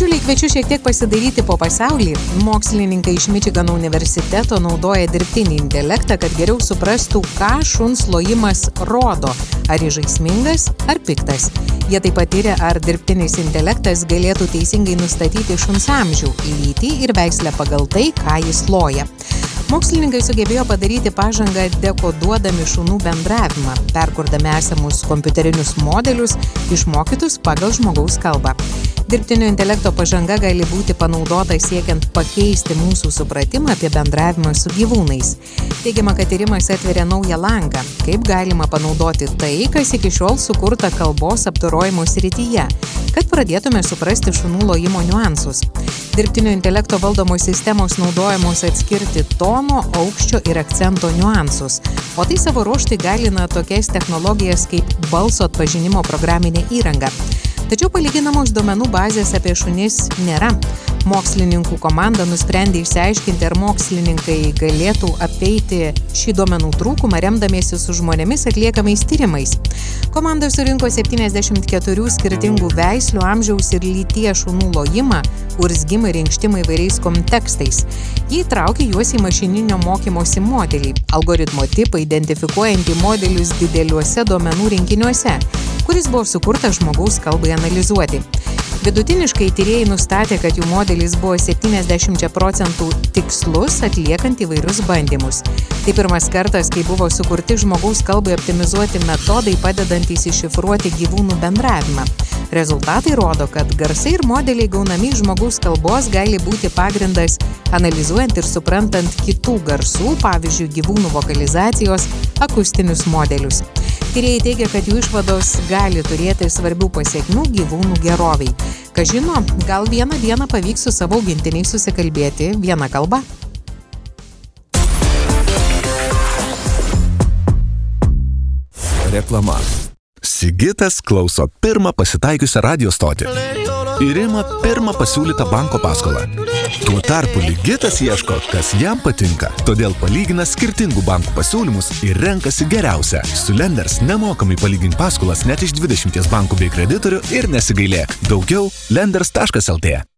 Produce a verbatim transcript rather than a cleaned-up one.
Bičiuliai, kviečiu šiek tiek pasidairyti po pasaulį. Mokslininkai iš Mičigano universiteto naudoja dirbtinį intelektą, kad geriau suprastų, ką šuns lojimas rodo. Ar jis žaismingas, ar piktas. Jie taip pat tyria, ar dirbtinis intelektas galėtų teisingai nustatyti šuns amžių, lytį ir veislę pagal tai, ką jis loja. Mokslininkai sugebėjo padaryti pažangą dekoduodami šunų bendravimą, perkurdami esamus kompiuterinius modelius, išmokytus pagal žmogaus kalbą. Dirbtinio intelekto pažanga gali būti panaudota siekiant pakeisti mūsų supratimą apie bendravimą su gyvūnais. Teigiama, kad tyrimas atveria naują langą, kaip galima panaudoti tai, kas iki šiol sukurta kalbos apdorojimo srityje, kad pradėtume suprasti šunų lojimo niuansus. Dirbtinio intelekto valdomos sistemos naudojamos atskirti tono, aukščio ir akcento niuansus, o tai savo ruožtu įgalina tokias technologijas kaip balso atpažinimo programinė įranga. Tačiau palyginamos duomenų bazės apie šunis nėra. Mokslininkų komanda nusprendė išsiaiškinti, ar mokslininkai galėtų apeiti šį duomenų trūkumą remdamiesi su žmonėmis atliekamais tyrimais. Komanda surinko septyniasdešimt keturių skirtingų veislių, amžiaus ir lyties šunų lojimą, urzgimą ir inkštimą įvairiais kontekstais. Jie įtraukė juos į mašininio mokymosi modelį, algoritmo tipą identifikuojantį modelius dideliuose duomenų rinkiniuose, kuris buvo sukurtas žmogaus kalbai analizuoti. Vidutiniškai tyrėjai nustatė, kad jų modelis buvo septyniasdešimt procentų tikslus, atliekant įvairius bandymus. Tai pirmas kartas, kai buvo sukurti žmogaus kalbai optimizuoti metodai, padedantys iššifruoti gyvūnų bendravimą. Rezultatai rodo, kad garsai ir modeliai gaunami žmogaus kalbos gali būti pagrindas analizuojant ir suprantant kitų garsų, pavyzdžiui, gyvūnų vokalizacijos, akustinius modelius. Tyrėjai teigia, kad jų išvados gali turėti svarbių pasekmių gyvūnų geroviai. Kas žino, gal vieną dieną pavyks su savo augintiniais susikalbėti viena kalba. Reklama. Sigitas klauso pirmą pasitaikiusią radio stotį ir ima pirmą pasiūlytą banko paskolą. Tuo tarpu Ligitas ieško, kas jam patinka, todėl palygina skirtingų bankų pasiūlymus ir renkasi geriausią. Su Lenders nemokamai palygink paskolas net iš dvidešimties bankų bei kreditorių ir nesigailėk. Daugiau lenders taškas lt.